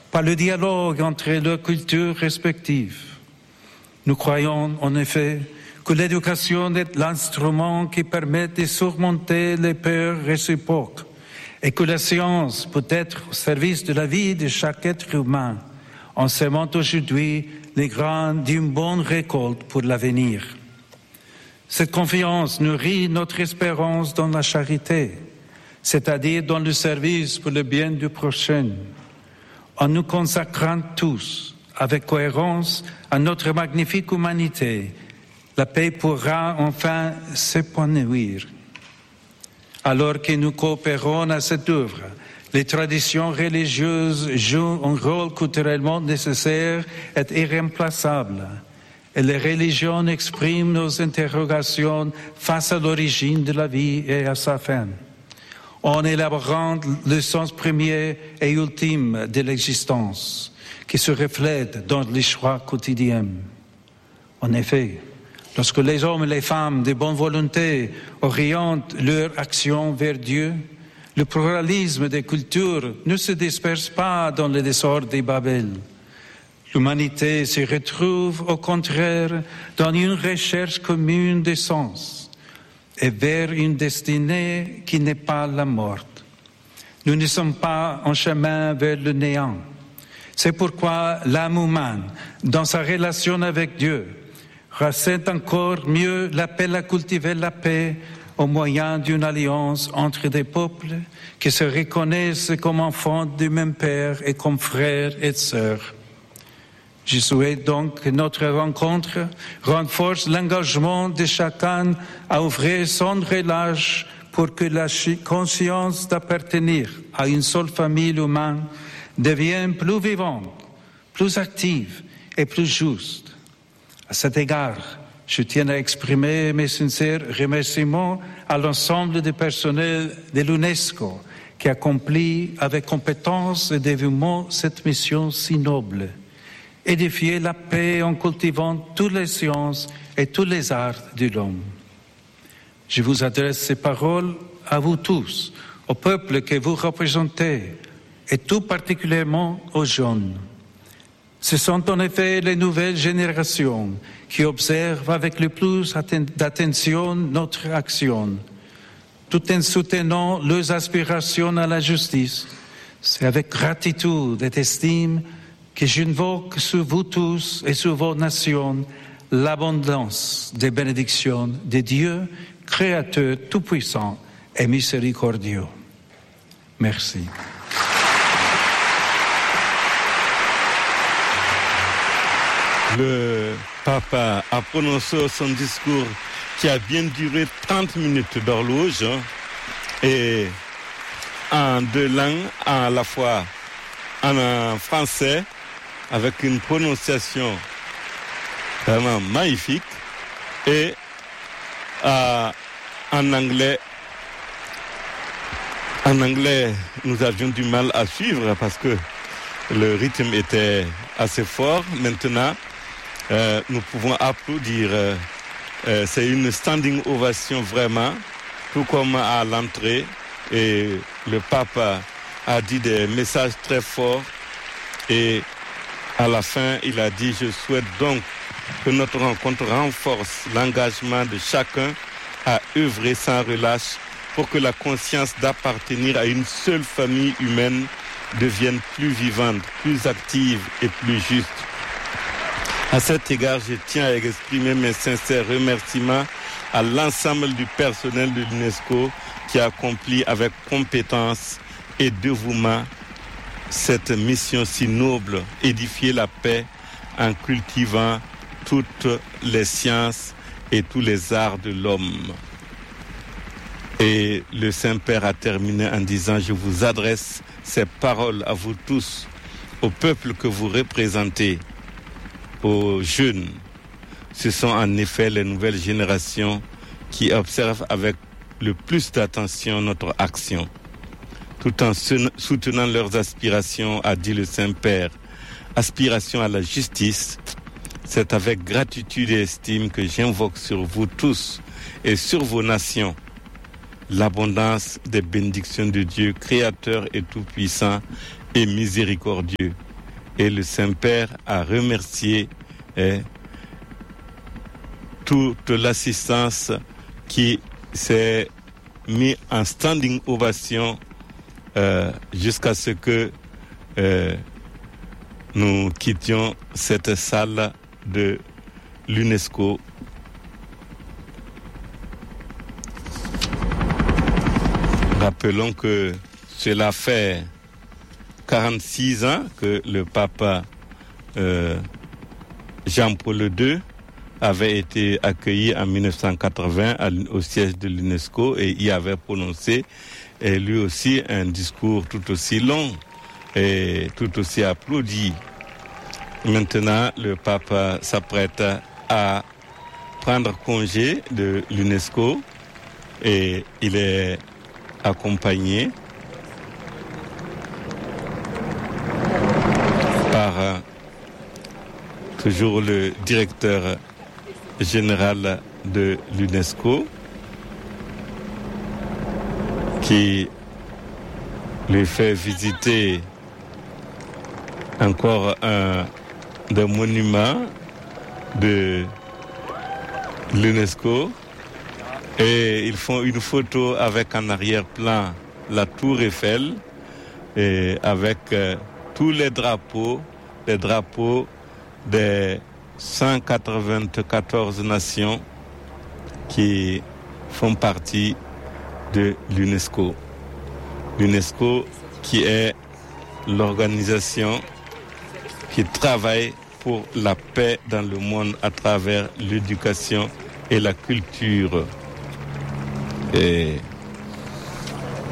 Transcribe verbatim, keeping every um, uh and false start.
par le dialogue entre leurs cultures respectives. Nous croyons en effet que l'éducation est l'instrument qui permet de surmonter les peurs réciproques et que la science peut être au service de la vie de chaque être humain en semant aujourd'hui les grains d'une bonne récolte pour l'avenir. Cette confiance nourrit notre espérance dans la charité, c'est-à-dire dans le service pour le bien du prochain, en nous consacrant tous avec cohérence à notre magnifique humanité. La paix pourra enfin s'épanouir. Alors que nous coopérons à cette œuvre, les traditions religieuses jouent un rôle culturellement nécessaire et irremplaçable. Et les religions expriment nos interrogations face à l'origine de la vie et à sa fin, en élaborant le sens premier et ultime de l'existence, qui se reflète dans les choix quotidiens. En effet, lorsque les hommes et les femmes de bonne volonté orientent leur action vers Dieu, le pluralisme des cultures ne se disperse pas dans le désordre des Babel. L'humanité se retrouve au contraire dans une recherche commune de sens et vers une destinée qui n'est pas la mort. Nous ne sommes pas en chemin vers le néant. C'est pourquoi l'âme humaine, dans sa relation avec Dieu, ressent encore mieux l'appel à cultiver la paix au moyen d'une alliance entre des peuples qui se reconnaissent comme enfants du même Père et comme frères et sœurs. Je souhaite donc que notre rencontre renforce l'engagement de chacun à ouvrir sans relâche pour que la conscience d'appartenir à une seule famille humaine devienne plus vivante, plus active et plus juste. À cet égard, je tiens à exprimer mes sincères remerciements à l'ensemble du personnel de l'UNESCO qui accomplit avec compétence et dévouement cette mission si noble. Édifier la paix en cultivant toutes les sciences et tous les arts de l'homme. Je vous adresse ces paroles à vous tous, au peuple que vous représentez, et tout particulièrement aux jeunes. Ce sont en effet les nouvelles générations qui observent avec le plus d'attention notre action, tout en soutenant leurs aspirations à la justice. C'est avec gratitude et estime que j'invoque sur vous tous et sur vos nations l'abondance des bénédictions de Dieu, Créateur tout-puissant et miséricordieux. Merci. Le Papa a prononcé son discours qui a bien duré trente minutes d'horloge et en deux langues, à la fois en français avec une prononciation vraiment magnifique et euh, en anglais. En anglais, nous avions du mal à suivre parce que le rythme était assez fort. Maintenant, Euh, nous pouvons applaudir. Euh, euh, c'est une standing ovation vraiment, tout comme à l'entrée. Et le pape a dit des messages très forts. Et à la fin, il a dit, je souhaite donc que notre rencontre renforce l'engagement de chacun à œuvrer sans relâche pour que la conscience d'appartenir à une seule famille humaine devienne plus vivante, plus active et plus juste. À cet égard, je tiens à exprimer mes sincères remerciements à l'ensemble du personnel de l'UNESCO qui a accompli avec compétence et dévouement cette mission si noble, édifier la paix en cultivant toutes les sciences et tous les arts de l'homme. Et le Saint-Père a terminé en disant, je vous adresse ces paroles à vous tous, au peuple que vous représentez, aux jeunes. Ce sont en effet les nouvelles générations qui observent avec le plus d'attention notre action. Tout en soutenant leurs aspirations, a dit le Saint-Père, aspiration à la justice, c'est avec gratitude et estime que j'invoque sur vous tous et sur vos nations l'abondance des bénédictions de Dieu, Créateur et Tout-Puissant et Miséricordieux. et le Saint-Père a remercié eh, toute l'assistance qui s'est mise en standing ovation euh, jusqu'à ce que euh, nous quittions cette salle de l'UNESCO. Rappelons que cela fait quarante-six ans que le pape euh, Jean-Paul deux avait été accueilli en mille neuf cent quatre-vingts au siège de l'UNESCO et y avait prononcé et lui aussi un discours tout aussi long et tout aussi applaudi. Maintenant, le pape s'apprête à prendre congé de l'UNESCO et il est accompagné par euh, toujours le directeur général de l'UNESCO qui lui fait visiter encore un des monuments de l'UNESCO et ils font une photo avec en arrière-plan la tour Eiffel et avec euh, tous les drapeaux, les drapeaux des cent quatre-vingt-quatorze nations qui font partie de l'UNESCO. L'UNESCO qui est l'organisation qui travaille pour la paix dans le monde à travers l'éducation et la culture. Et